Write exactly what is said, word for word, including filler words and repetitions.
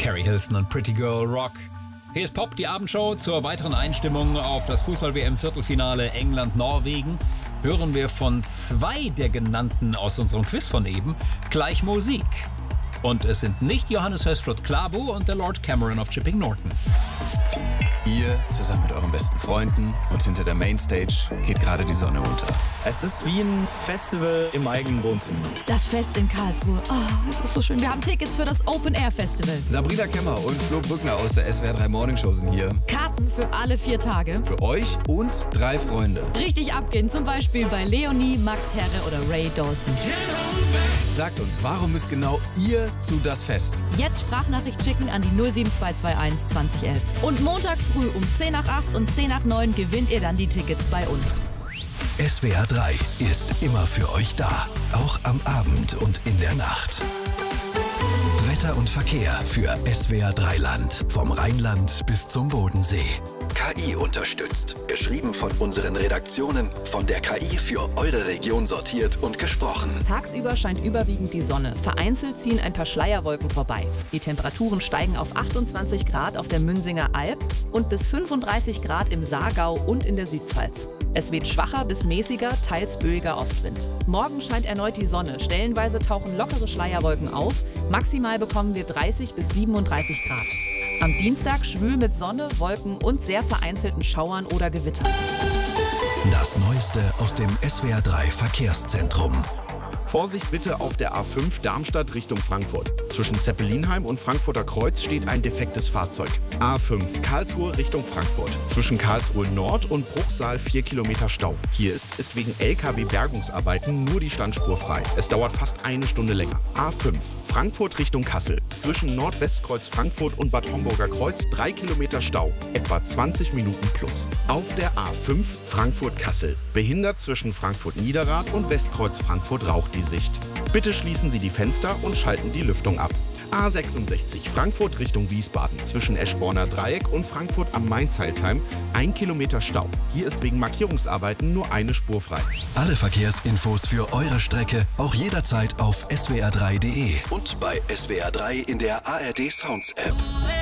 Carrie Hilson und Pretty Girl Rock. Hier ist Pop, die Abendshow. Zur weiteren Einstimmung auf das Fußball-W M-Viertelfinale England-Norwegen hören wir von zwei der genannten aus unserem Quiz von eben gleich Musik. Und es sind nicht Johannes Hösflot-Klæbo und der Lord Cameron of Chipping Norton. Ihr zusammen mit euren besten Freunden und hinter der Mainstage geht gerade die Sonne unter. Es ist wie ein Festival im eigenen Wohnzimmer. Das Fest in Karlsruhe. Oh, es ist so schön. Wir haben Tickets für das Open Air Festival. Sabrina Kemmer und Flo Brückner aus der S W R drei Morning Show sind hier. Karten für alle vier Tage. Für euch und drei Freunde. Richtig abgehen, zum Beispiel bei Leonie, Max Herre oder Ray Dalton. Sagt uns, warum müsst genau ihr zu das Fest? Jetzt Sprachnachricht schicken an die null sieben zwei zwei eins zwanzig elf. Und Montag früh um zehn nach acht und zehn nach neun gewinnt ihr dann die Tickets bei uns. S W R drei ist immer für euch da, auch am Abend und in der Nacht. Wetter und Verkehr für S W R drei Land, vom Rheinland bis zum Bodensee. K I unterstützt, geschrieben von unseren Redaktionen, von der K I für eure Region sortiert und gesprochen. Tagsüber scheint überwiegend die Sonne. Vereinzelt ziehen ein paar Schleierwolken vorbei. Die Temperaturen steigen auf achtundzwanzig Grad auf der Münsinger Alb und bis fünfunddreißig Grad im Saargau und in der Südpfalz. Es weht schwacher bis mäßiger, teils böiger Ostwind. Morgen scheint erneut die Sonne. Stellenweise tauchen lockere Schleierwolken auf. Maximal bekommen wir dreißig bis siebenunddreißig Grad. Am Dienstag schwül mit Sonne, Wolken und sehr vereinzelten Schauern oder Gewittern. Das Neueste aus dem S W R drei Verkehrszentrum. Vorsicht bitte auf der A fünf Darmstadt Richtung Frankfurt. Zwischen Zeppelinheim und Frankfurter Kreuz steht ein defektes Fahrzeug. A fünf Karlsruhe Richtung Frankfurt. Zwischen Karlsruhe Nord und Bruchsal vier Kilometer Stau. Hier ist, ist wegen L K W-Bergungsarbeiten nur die Standspur frei. Es dauert fast eine Stunde länger. A fünf Frankfurt Richtung Kassel. Zwischen Nordwestkreuz Frankfurt und Bad Homburger Kreuz drei Kilometer Stau. Etwa zwanzig Minuten plus. Auf der A fünf Frankfurt-Kassel. Behindert zwischen Frankfurt-Niederrad und Westkreuz Frankfurt raucht die Sicht. Bitte schließen Sie die Fenster und schalten die Lüftung ab. A sechsundsechzig Frankfurt Richtung Wiesbaden. Zwischen Eschborner Dreieck und Frankfurt am Main-Zeilsheim ein Kilometer Stau. Hier ist wegen Markierungsarbeiten nur eine Spur frei. Alle Verkehrsinfos für eure Strecke auch jederzeit auf S W R drei punkt de und bei S W R drei in der A R D Sounds App.